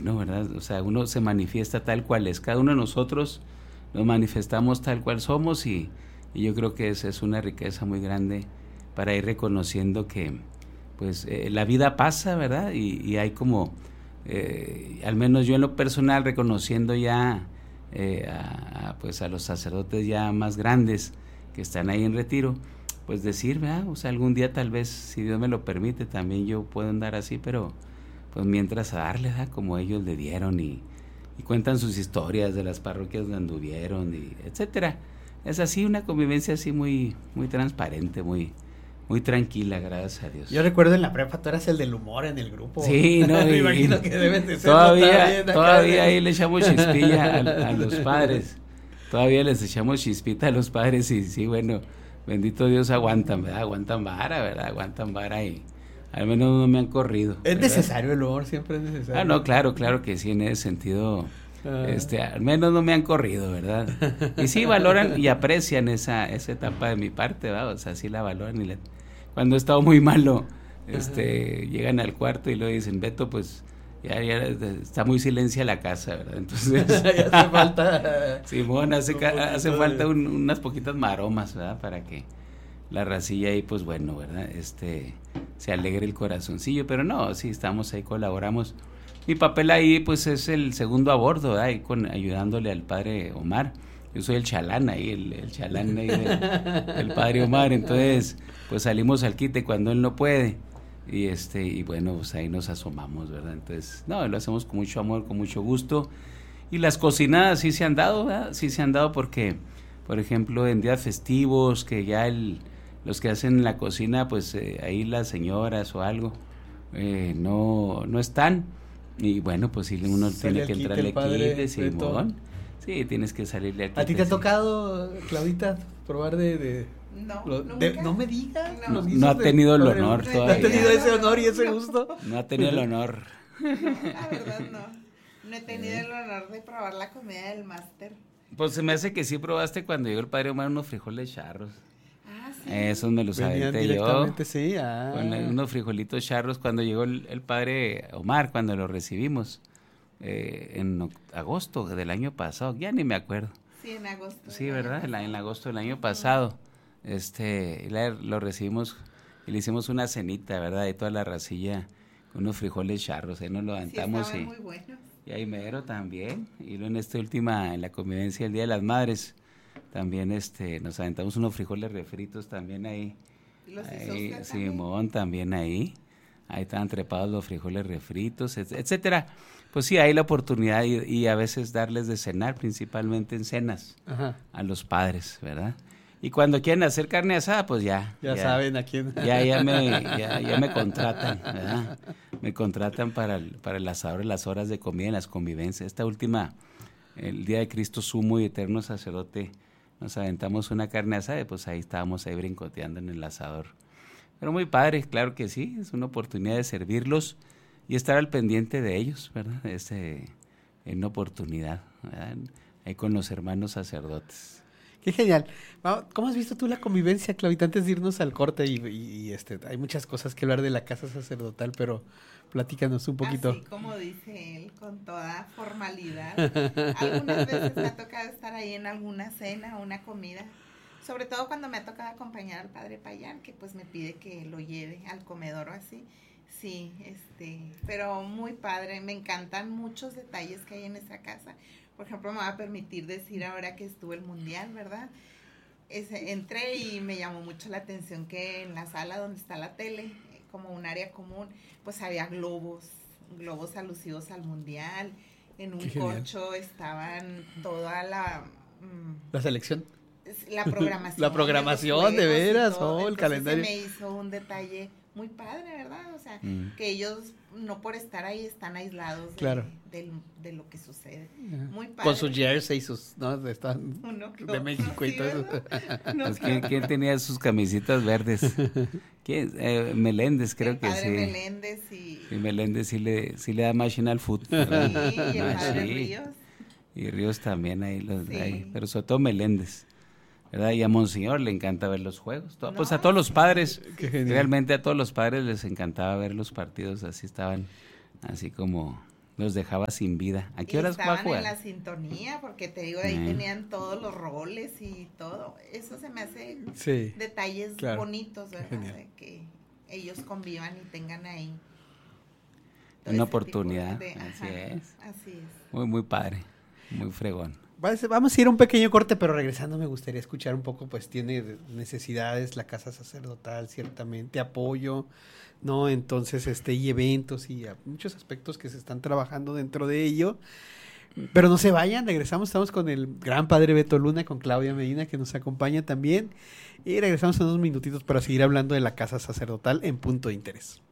bueno, ¿verdad? O sea, uno se manifiesta tal cual es. Cada uno de nosotros nos manifestamos tal cual somos y yo creo que esa es una riqueza muy grande para ir reconociendo que pues la vida pasa, ¿verdad? Y hay como, al menos yo en lo personal, reconociendo ya pues a los sacerdotes ya más grandes que están ahí en retiro, pues decir, ¿verdad? O sea, algún día tal vez, si Dios me lo permite, también yo puedo andar así, pero pues mientras a darle, ¿verdad? Como ellos le dieron y cuentan sus historias de las parroquias donde anduvieron y etcétera. Es así una convivencia así muy muy transparente, muy tranquila, gracias a Dios. Yo recuerdo en la prepa tú eras el del humor en el grupo. Sí, no, me imagino que debes de ser todavía ahí le echamos chispilla a los padres. Todavía les echamos chispita a los padres y sí, bueno, bendito Dios, aguantan, ¿verdad? Aguantan vara, ¿verdad? Aguantan vara y al menos no me han corrido. Es ¿verdad? necesario el humor, siempre es necesario. No, claro que sí, en ese sentido, al menos no me han corrido, ¿verdad? Y sí valoran y aprecian esa etapa de mi parte, ¿verdad? O sea, sí la valoran y cuando he estado muy malo, llegan al cuarto y luego dicen, Beto, pues ya está muy silencia la casa, ¿verdad? Entonces ya hace falta Simón, hace falta unas poquitas maromas, ¿verdad? Para que la racilla ahí, pues bueno, ¿verdad? Se alegre el corazoncillo, pero no, sí, estamos ahí, colaboramos. Mi papel ahí, pues es el segundo a bordo, ¿verdad? Ahí ayudándole al padre Omar. Yo soy el chalán ahí, el chalán ahí del padre Omar, entonces, pues salimos al quite cuando él no puede. Y bueno, pues ahí nos asomamos, ¿verdad? Entonces, no, lo hacemos con mucho amor, con mucho gusto. Y las cocinadas sí se han dado, ¿verdad? Sí se han dado porque, por ejemplo, en días festivos, que ya los que hacen la cocina, pues ahí las señoras o algo, no están. Y bueno, pues sí, uno tiene que entrarle quite, Simón. Sí, tienes que salirle aquí. ¿A ti te ha tocado, Claudita, probar de no me digas. No ha tenido el honor todavía. No ha tenido ese honor y ese gusto. No ha tenido el honor. La verdad no he tenido el honor de probar la comida del máster. Pues se me hace que sí probaste cuando llegó el padre Omar unos frijoles charros. Ah, sí. Esos me los aventé yo. Sí, Con unos frijolitos charros cuando llegó el padre Omar, cuando lo recibimos. En agosto del año pasado, ya ni me acuerdo. Sí, en agosto. Sí, ¿verdad? En agosto del año pasado. Lo recibimos y le hicimos una cenita, ¿verdad? Y toda la racilla con unos frijoles charros, ahí nos lo aventamos. Sí, muy buenos. Y ahí mero también. Y luego en la convivencia del Día de las Madres, también nos aventamos unos frijoles refritos también ahí. ¿Los ahí, hizo usted Simón también ahí. Ahí estaban trepados los frijoles refritos, etcétera. Pues sí, hay la oportunidad y a veces darles de cenar, principalmente en cenas, a los padres, ¿verdad? Y cuando quieren hacer carne asada, pues ya saben a quién. Ya me contratan, ¿verdad? Me contratan para el asador, las horas de comida en las convivencias. Esta última, el día de Cristo Sumo y Eterno Sacerdote, nos aventamos una carne asada y pues ahí estábamos ahí brincoteando en el asador. Pero muy padre, claro que sí, es una oportunidad de servirlos y estar al pendiente de ellos, ¿verdad? Es una oportunidad, ¿verdad? Ahí con los hermanos sacerdotes. Qué genial. ¿Cómo has visto tú la convivencia, Claudita? Antes de irnos al corte y hay muchas cosas que hablar de la casa sacerdotal, pero platícanos un poquito. Así como dice él, con toda formalidad. Algunas veces me ha tocado estar ahí en alguna cena o una comida, sobre todo cuando me ha tocado acompañar al padre Payán, que pues me pide que lo lleve al comedor o así. Sí, pero muy padre, me encantan muchos detalles que hay en esa casa. Por ejemplo, me va a permitir decir ahora que estuvo el mundial, ¿verdad? Entré y me llamó mucho la atención que en la sala donde está la tele, como un área común, pues había globos alusivos al mundial. En un corcho estaban toda la selección. La programación. La programación, de veras, el calendario. Se me hizo un detalle muy padre, ¿verdad? O sea, que ellos no por estar ahí están aislados de lo que sucede. Muy padre. Con sus jerseys, de México y todo eso. Pues, ¿quién tenía sus camisitas verdes? ¿Quién? Meléndez, creo que sí. Meléndez y Meléndez sí le da machine al fútbol. Sí, y el padre Ríos. Y Ríos también ahí, pero sobre todo Meléndez, ¿verdad? Y a Monseñor le encanta ver los juegos. Pues a todos los padres, realmente a todos los padres les encantaba ver los partidos, así estaban, así como los dejaba sin vida. ¿A qué horas va a estaban jugar? en la sintonía, porque te digo, ahí tenían todos los roles y todo. Eso se me hace detalles bonitos, ¿verdad? De que ellos convivan y tengan ahí una oportunidad. Así es. Muy, muy padre. Muy fregón. Vamos a ir a un pequeño corte, pero regresando me gustaría escuchar un poco, pues tiene necesidades la casa sacerdotal, ciertamente, apoyo, ¿no? Entonces, y eventos y muchos aspectos que se están trabajando dentro de ello. Pero no se vayan, regresamos, estamos con el gran padre Beto Luna, con Claudia Medina, que nos acompaña también. Y regresamos en unos minutitos para seguir hablando de la casa sacerdotal en Punto de Interés.